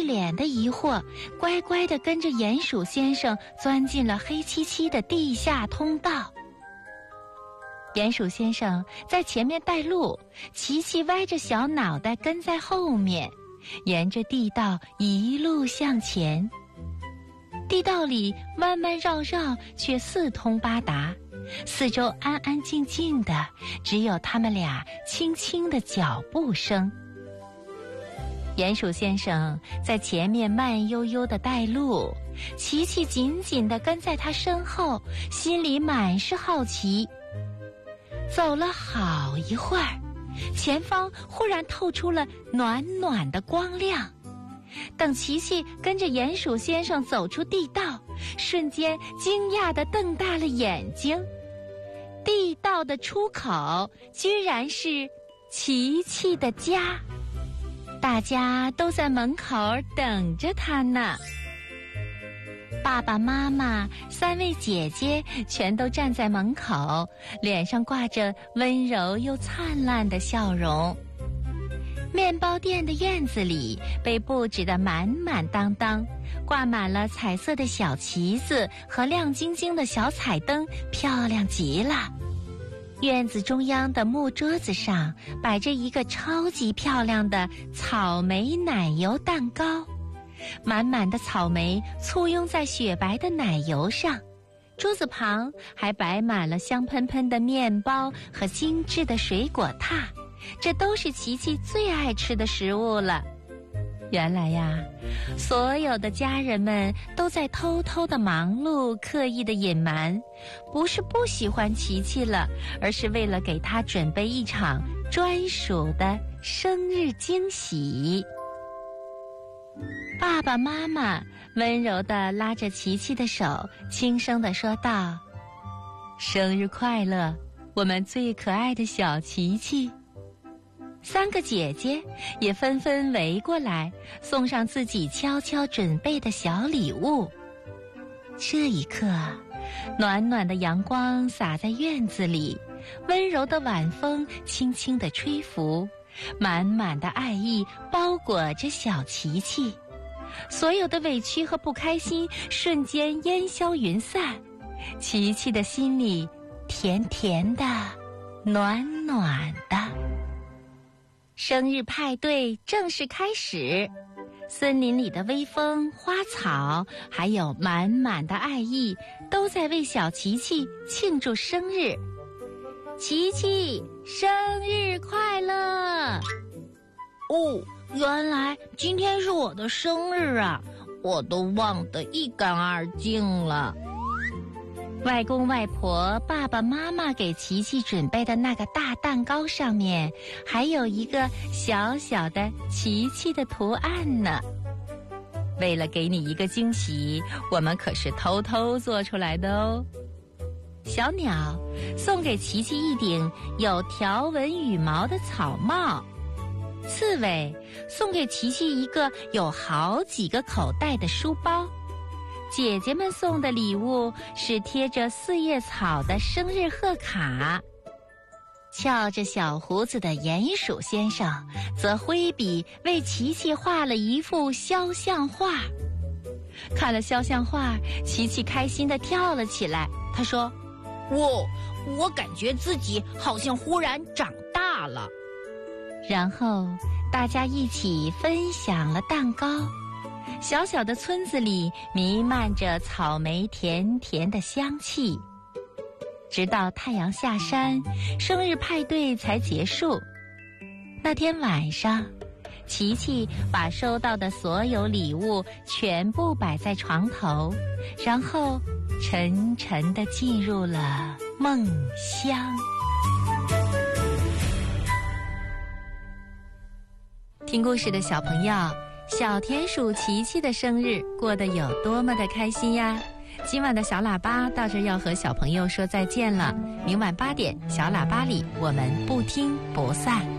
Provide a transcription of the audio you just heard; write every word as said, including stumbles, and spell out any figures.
脸的疑惑，乖乖地跟着鼹鼠先生钻进了黑漆漆的地下通道。鼹鼠先生在前面带路，琪琪歪着小脑袋跟在后面，沿着地道一路向前。地道里弯弯绕绕，却四通八达，四周安安静静的，只有他们俩轻轻的脚步声。鼹鼠先生在前面慢悠悠地带路，琪琪紧紧地跟在他身后，心里满是好奇。走了好一会儿，前方忽然透出了暖暖的光亮。等琪琪跟着鼹鼠先生走出地道，瞬间惊讶地瞪大了眼睛。地道的出口居然是琪琪的家，大家都在门口等着他呢。爸爸妈妈、三位姐姐全都站在门口，脸上挂着温柔又灿烂的笑容。面包店的院子里被布置得满满当当，挂满了彩色的小旗子和亮晶晶的小彩灯，漂亮极了。院子中央的木桌子上摆着一个超级漂亮的草莓奶油蛋糕，满满的草莓簇拥在雪白的奶油上，桌子旁还摆满了香喷喷的面包和精致的水果挞，这都是琪琪最爱吃的食物了。原来呀，所有的家人们都在偷偷的忙碌，刻意的隐瞒，不是不喜欢琪琪了，而是为了给他准备一场专属的生日惊喜。爸爸妈妈温柔地拉着琪琪的手，轻声地说道：生日快乐，我们最可爱的小琪琪。三个姐姐也纷纷围过来，送上自己悄悄准备的小礼物。这一刻，暖暖的阳光洒在院子里，温柔的晚风轻轻地吹拂，满满的爱意包裹着小琪琪。所有的委屈和不开心瞬间烟消云散，琪琪的心里甜甜的，暖暖的。生日派对正式开始，森林里的微风、花草，还有满满的爱意，都在为小琪琪庆祝生日。琪琪，生日快乐！ 哦，原来今天是我的生日啊，我都忘得一干二净了。 外公外婆、爸爸妈妈给琪琪准备的那个大蛋糕上面，还有一个小小的琪琪的图案呢。为了给你一个惊喜，我们可是偷偷做出来的哦。小鸟送给琪琪一顶有条纹羽毛的草帽，刺猬送给琪琪一个有好几个口袋的书包。姐姐们送的礼物是贴着四叶草的生日贺卡。翘着小胡子的鼹鼠先生则挥笔为琪琪画了一幅肖像画。看了肖像画，琪琪开心地跳了起来。他说： 哇，我感觉自己好像忽然长大了。 然后大家一起分享了蛋糕。小小的村子里弥漫着草莓甜甜的香气，直到太阳下山，生日派对才结束。那天晚上，琪琪把收到的所有礼物全部摆在床头，然后沉沉地进入了梦乡。听故事的小朋友，小田鼠琪琪的生日过得有多么的开心呀！今晚的小喇叭到这要和小朋友说再见了。明晚八点，小喇叭里我们不听不散。